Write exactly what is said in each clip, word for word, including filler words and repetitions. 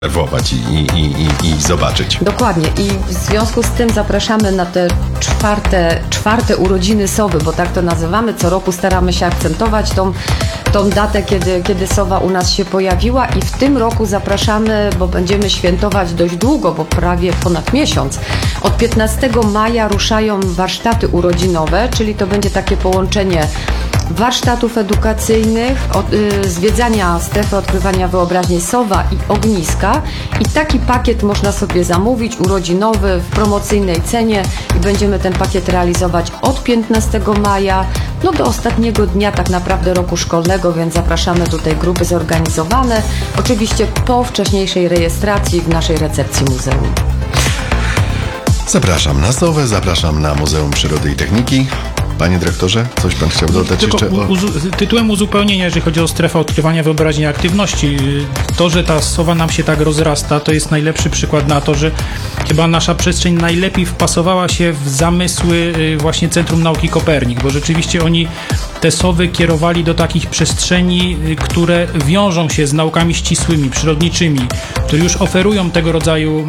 obserwować i, i, i, i zobaczyć. Dokładnie. I w związku z tym zapraszamy na te czwarte, czwarte urodziny Sowy, bo tak to nazywamy. Co roku staramy się akcentować tą, tą datę, kiedy, kiedy Sowa u nas się pojawiła, i w tym roku zapraszamy, bo będziemy świętować dość długo, bo prawie ponad miesiąc. Od piętnastego maja ruszają warsztaty urodzinowe, czyli to będzie takie połączenie warsztatów edukacyjnych, od, y, zwiedzania strefy odkrywania wyobraźni Sowa i ogniska, i taki pakiet można sobie zamówić, urodzinowy, w promocyjnej cenie, i będziemy ten pakiet realizować od piętnastego maja no do ostatniego dnia tak naprawdę roku szkolnego, więc zapraszamy tutaj grupy zorganizowane, oczywiście po wcześniejszej rejestracji w naszej recepcji muzeum. Zapraszam na Sowę, zapraszam na Muzeum Przyrody i Techniki. Panie dyrektorze, coś pan chciał dodać Tylko jeszcze? O... uzu- tytułem uzupełnienia, jeżeli chodzi o strefę odkrywania wyobraźni i aktywności, to, że ta Sowa nam się tak rozrasta, to jest najlepszy przykład na to, że chyba nasza przestrzeń najlepiej wpasowała się w zamysły właśnie Centrum Nauki Kopernik, bo rzeczywiście oni te Sowy kierowali do takich przestrzeni, które wiążą się z naukami ścisłymi, przyrodniczymi, które już oferują tego rodzaju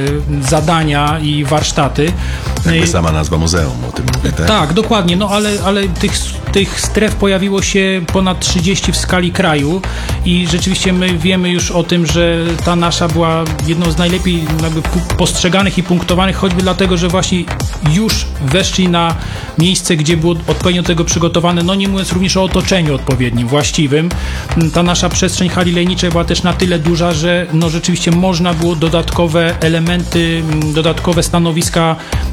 y, zadania i warsztaty. Jakby sama nazwa muzeum o tym mówi, tak? Tak, dokładnie, no ale, ale tych, tych stref pojawiło się ponad trzydzieści w skali kraju i rzeczywiście my wiemy już o tym, że ta nasza była jedną z najlepiej jakby postrzeganych i punktowanych, choćby dlatego, że właśnie już weszli na miejsce, gdzie było odpowiednio do tego przygotowane, no nie mówiąc również o otoczeniu odpowiednim, właściwym. Ta nasza przestrzeń hali lejniczej była też na tyle duża, że no rzeczywiście można było dodatkowe elementy, dodatkowe stanowiska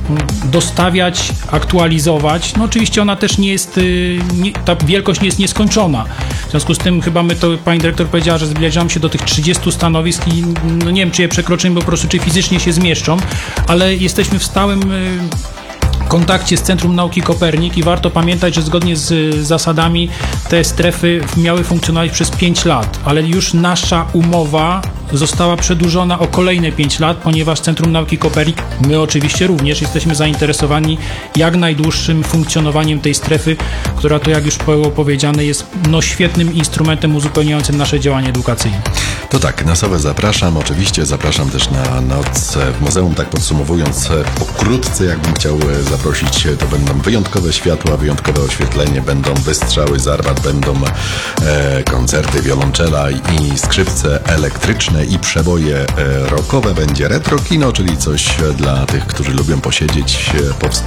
dostawiać, aktualizować. No oczywiście ona też nie jest, nie, ta wielkość nie jest nieskończona. W związku z tym chyba my to, pani dyrektor powiedziała, że zbliżamy się do tych trzydziestu stanowisk i no nie wiem, czy je przekroczymy, bo po prostu czy fizycznie się zmieszczą, ale jesteśmy w stałym kontakcie z Centrum Nauki Kopernik i warto pamiętać, że zgodnie z zasadami te strefy miały funkcjonować przez pięć lat, ale już nasza umowa została przedłużona o kolejne pięć lat, ponieważ Centrum Nauki Kopernik, my oczywiście również jesteśmy zainteresowani jak najdłuższym funkcjonowaniem tej strefy, która to, jak już było powiedziane, jest no, świetnym instrumentem uzupełniającym nasze działania edukacyjne. To tak, na Sowę zapraszam, oczywiście zapraszam też na noc w muzeum, tak podsumowując pokrótce, jakbym chciał zaprosić, to będą wyjątkowe światła, wyjątkowe oświetlenie, będą wystrzały z armat, będą e, koncerty wiolonczela i skrzypce elektryczne i przeboje e, rockowe, będzie retro kino, czyli coś dla tych, którzy lubią posiedzieć, e, powspominać